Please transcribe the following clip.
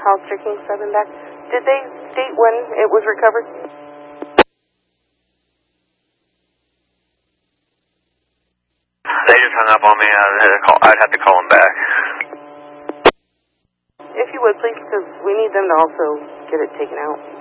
Hollister King 7 back. Did they state when it was recovered? They just hung up on me. I'd have to call them back. If you would, please, because we need them to also get it taken out.